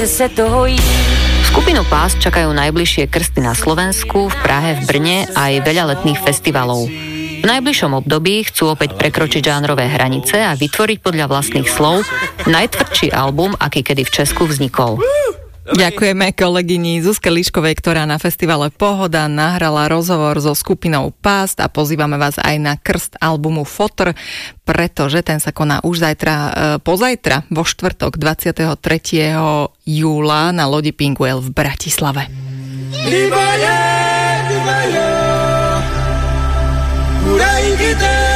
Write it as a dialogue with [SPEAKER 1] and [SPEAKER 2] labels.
[SPEAKER 1] Skupinu Past čakajú najbližšie krsty na Slovensku, v Prahe, v Brne aj veľa letných festivalov. V najbližšom období chcú opäť prekročiť žánrové hranice a vytvoriť podľa vlastných slov najtvrdší album, aký kedy v Česku vznikol.
[SPEAKER 2] Ďakujeme kolegyni Zuzke Liškovej, ktorá na festivale Pohoda nahrala rozhovor so skupinou Past a pozývame vás aj na krst albumu Fotr, pretože ten sa koná už pozajtra, vo štvrtok 23. júla na lodi Pinguel v Bratislave. Libaye, libaye,